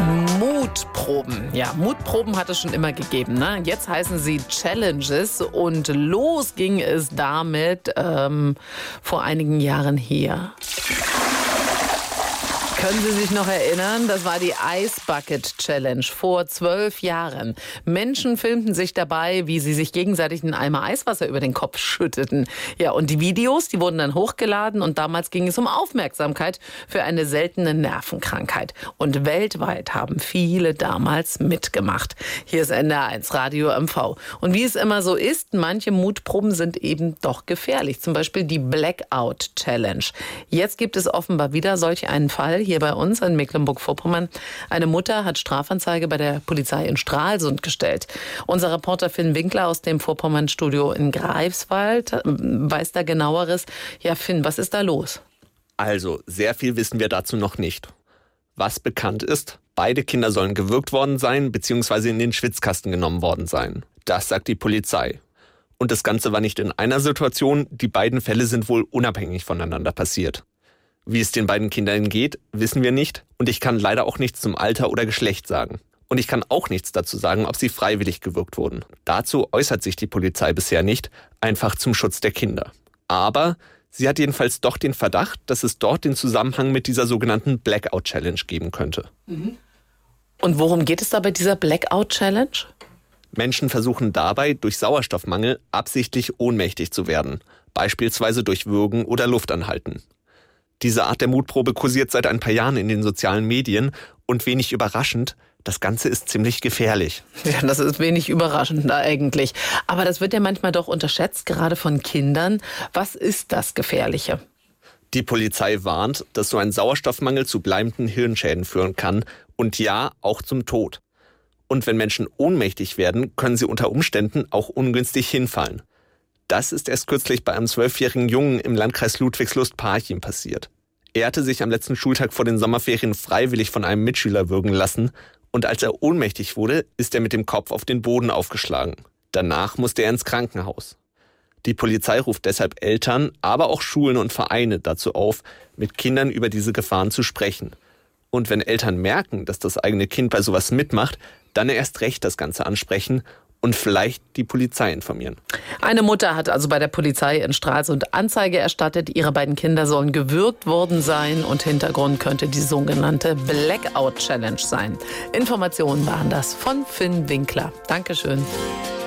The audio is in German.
Mutproben. Ja, Mutproben hat es schon immer gegeben, ne? Jetzt heißen sie Challenges und los ging es damit vor einigen Jahren hier. Können Sie sich noch erinnern? Das war die Ice Bucket Challenge vor 12 Jahren. Menschen filmten sich dabei, wie sie sich gegenseitig einen Eimer Eiswasser über den Kopf schütteten. Ja, und die Videos, die wurden dann hochgeladen und damals ging es um Aufmerksamkeit für eine seltene Nervenkrankheit. Und weltweit haben viele damals mitgemacht. Hier ist NDR1 Radio MV. Und wie es immer so ist, manche Mutproben sind eben doch gefährlich. Zum Beispiel die Blackout Challenge. Jetzt gibt es offenbar wieder solch einen Fall hier bei uns in Mecklenburg-Vorpommern. Eine Mutter hat Strafanzeige bei der Polizei in Stralsund gestellt. Unser Reporter Finn Winkler aus dem Vorpommern-Studio in Greifswald weiß da Genaueres. Ja, Finn, was ist da los? Also, sehr viel wissen wir dazu noch nicht. Was bekannt ist, beide Kinder sollen gewürgt worden sein bzw. in den Schwitzkasten genommen worden sein. Das sagt die Polizei. Und das Ganze war nicht in einer Situation, die beiden Fälle sind wohl unabhängig voneinander passiert. Wie es den beiden Kindern geht, wissen wir nicht und ich kann leider auch nichts zum Alter oder Geschlecht sagen. Und ich kann auch nichts dazu sagen, ob sie freiwillig gewürgt wurden. Dazu äußert sich die Polizei bisher nicht, einfach zum Schutz der Kinder. Aber sie hat jedenfalls doch den Verdacht, dass es dort den Zusammenhang mit dieser sogenannten Blackout Challenge geben könnte. Und worum geht es da bei dieser Blackout Challenge? Menschen versuchen dabei, durch Sauerstoffmangel absichtlich ohnmächtig zu werden, beispielsweise durch Würgen oder Luftanhalten. Diese Art der Mutprobe kursiert seit ein paar Jahren in den sozialen Medien und wenig überraschend, das Ganze ist ziemlich gefährlich. Ja, das ist wenig überraschend eigentlich. Aber das wird ja manchmal doch unterschätzt, gerade von Kindern. Was ist das Gefährliche? Die Polizei warnt, dass so ein Sauerstoffmangel zu bleibenden Hirnschäden führen kann und ja, auch zum Tod. Und wenn Menschen ohnmächtig werden, können sie unter Umständen auch ungünstig hinfallen. Das ist erst kürzlich bei einem 12-jährigen Jungen im Landkreis Ludwigslust-Parchim passiert. Er hatte sich am letzten Schultag vor den Sommerferien freiwillig von einem Mitschüler würgen lassen und als er ohnmächtig wurde, ist er mit dem Kopf auf den Boden aufgeschlagen. Danach musste er ins Krankenhaus. Die Polizei ruft deshalb Eltern, aber auch Schulen und Vereine dazu auf, mit Kindern über diese Gefahren zu sprechen. Und wenn Eltern merken, dass das eigene Kind bei sowas mitmacht, dann erst recht das Ganze ansprechen und vielleicht die Polizei informieren. Eine Mutter hat also bei der Polizei in Stralsund Anzeige erstattet. Ihre beiden Kinder sollen gewürgt worden sein und Hintergrund könnte die sogenannte Blackout Challenge sein. Informationen waren das von Finn Winkler. Dankeschön.